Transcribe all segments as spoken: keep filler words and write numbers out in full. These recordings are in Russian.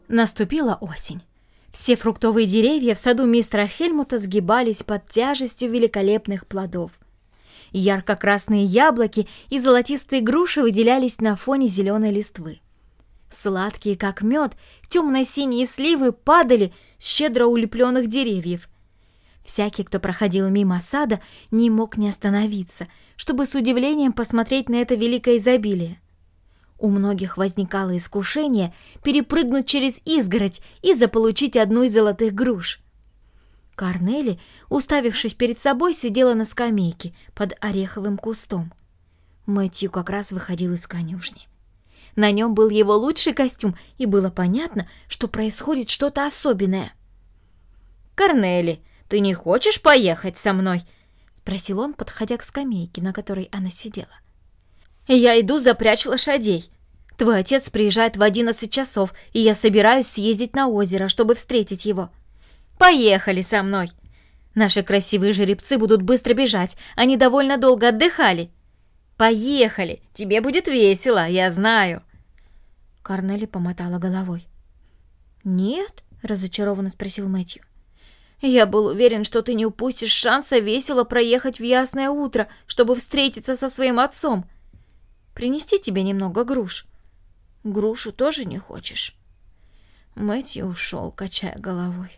Наступила осень. Все фруктовые деревья в саду мистера Хельмута сгибались под тяжестью великолепных плодов. Ярко-красные яблоки и золотистые груши выделялись на фоне зеленой листвы. Сладкие, как мед, темно-синие сливы падали с щедро улепленных деревьев. Всякий, кто проходил мимо сада, не мог не остановиться, чтобы с удивлением посмотреть на это великое изобилие. У многих возникало искушение перепрыгнуть через изгородь и заполучить одну из золотых груш. Корнели, уставившись перед собой, сидела на скамейке под ореховым кустом. Мэтью как раз выходил из конюшни. На нем был его лучший костюм, и было понятно, что происходит что-то особенное. «Корнели, ты не хочешь поехать со мной?» — спросил он, подходя к скамейке, на которой она сидела. «Я иду запрячь лошадей. Твой отец приезжает в одиннадцать часов, и я собираюсь съездить на озеро, чтобы встретить его. Поехали со мной. Наши красивые жеребцы будут быстро бежать, они довольно долго отдыхали. Поехали, тебе будет весело, я знаю». Корнели помотала головой. «Нет?» — разочарованно спросил Мэтью. «Я был уверен, что ты не упустишь шанса весело проехать в ясное утро, чтобы встретиться со своим отцом. Принести тебе немного груш? Грушу тоже не хочешь?» Мэтью ушел, качая головой.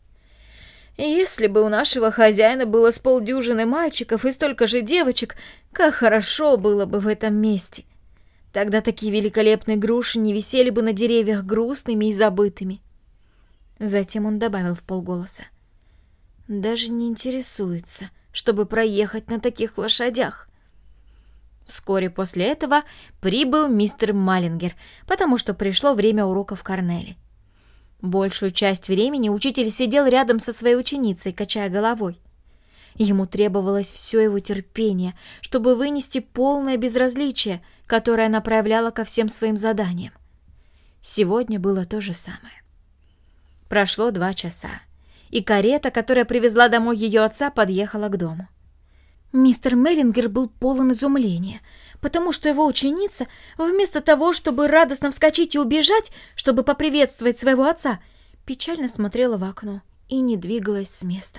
«Если бы у нашего хозяина было с полдюжины мальчиков и столько же девочек, как хорошо было бы в этом месте. Тогда такие великолепные груши не висели бы на деревьях грустными и забытыми». Затем он добавил вполголоса. «Даже не интересуется, чтобы проехать на таких лошадях». Вскоре после этого прибыл мистер Маллингер, потому что пришло время уроков Корнели. Большую часть времени учитель сидел рядом со своей ученицей, качая головой. Ему требовалось все его терпение, чтобы вынести полное безразличие, которое она проявляла ко всем своим заданиям. Сегодня было то же самое. Прошло два часа, и карета, которая привезла домой ее отца, подъехала к дому. Мистер Маллингер был полон изумления, потому что его ученица, вместо того, чтобы радостно вскочить и убежать, чтобы поприветствовать своего отца, печально смотрела в окно и не двигалась с места.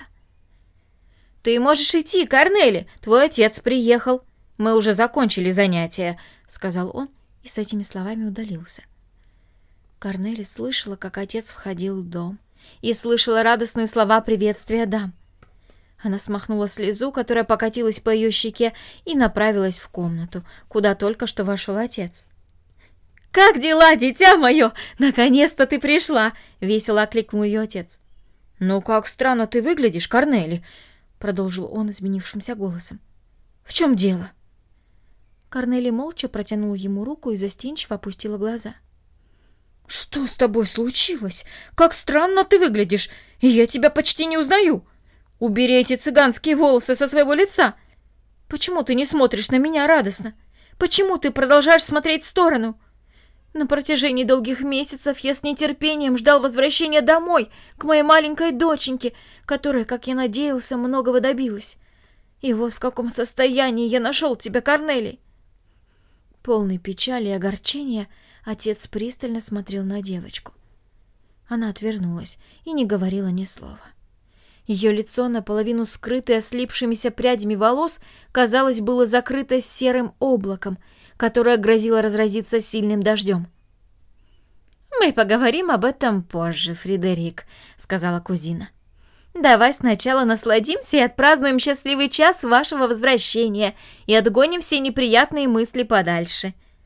«Ты можешь идти, Корнели, твой отец приехал. Мы уже закончили занятия», — сказал он и с этими словами удалился. Корнели слышала, как отец входил в дом, и слышала радостные слова приветствия дам. Она смахнула слезу, которая покатилась по ее щеке, и направилась в комнату, куда только что вошел отец. «Как дела, дитя мое? Наконец-то ты пришла!» — весело окликнул ее отец. «Ну, как странно ты выглядишь, Корнели!» — продолжил он изменившимся голосом. «В чем дело?» Корнели молча протянула ему руку и застенчиво опустила глаза. «Что с тобой случилось? Как странно ты выглядишь, и я тебя почти не узнаю! Убери эти цыганские волосы со своего лица! Почему ты не смотришь на меня радостно? Почему ты продолжаешь смотреть в сторону? На протяжении долгих месяцев я с нетерпением ждал возвращения домой, к моей маленькой доченьке, которая, как я надеялся, многого добилась. И вот в каком состоянии я нашел тебя, Корнели!» Полный печали и огорчения, отец пристально смотрел на девочку. Она отвернулась и не говорила ни слова. Ее лицо, наполовину скрытое слипшимися прядями волос, казалось, было закрыто серым облаком, которое грозило разразиться сильным дождем. «Мы поговорим об этом позже, Фредерик», — сказала кузина. «Давай сначала насладимся и отпразднуем счастливый час вашего возвращения и отгоним все неприятные мысли подальше.